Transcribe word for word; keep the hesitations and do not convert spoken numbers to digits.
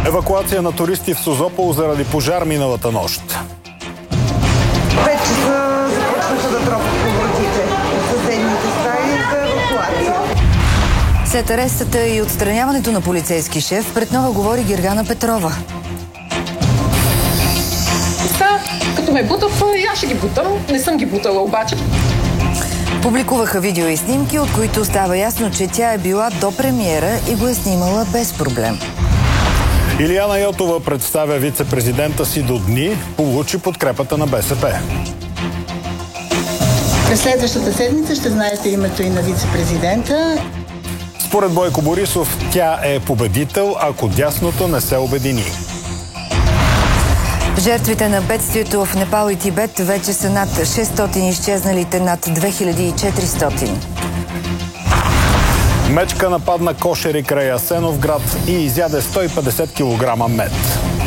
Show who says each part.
Speaker 1: Евакуация на туристи в Созопол заради пожар миналата нощ.
Speaker 2: Вече са започнаха да тропат повратите от съседните стаи за евакуация.
Speaker 3: След арестата и отстраняването на полицейски шеф, пред Нова говори Гергана Петрова.
Speaker 4: Та, като ме бутав, и аз ще ги бутам. Не съм ги бутала обаче.
Speaker 3: Публикуваха видео и снимки, от които става ясно, че тя е била до премиера и го е снимала без проблем.
Speaker 1: Илияна Йотова представя вице-президента си до дни, получи подкрепата на БСП.
Speaker 5: През следващата седмица ще знаете името и на вице-президента.
Speaker 1: Според Бойко Борисов, тя е победител, ако дясното не се обедини.
Speaker 3: Жертвите на бедствието в Непал и Тибет вече са над шестстотин, изчезналите над две хиляди и четиристотин.
Speaker 1: Мечка нападна кошери край Асеновград и изяде сто и петдесет килограма мед.